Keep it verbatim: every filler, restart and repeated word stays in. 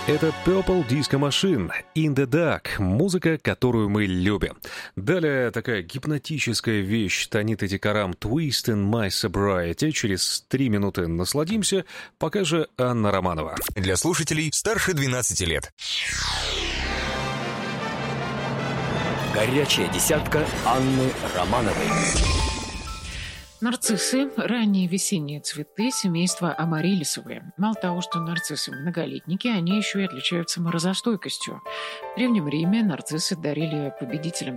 Это Purple Disco Machine, In the Dark, музыка, которую мы любим. Далее такая гипнотическая вещь Таниты Тикарам Twist in My Sobriety. Через три минуты насладимся, пока же Анна Романова. Для слушателей старше двенадцати лет. Горячая десятка Анны Романовой. Нарциссы – ранние весенние цветы семейства амарилисовые. Мало того, что нарциссы многолетники, они еще и отличаются морозостойкостью. В Древнем Риме нарциссы дарили победителям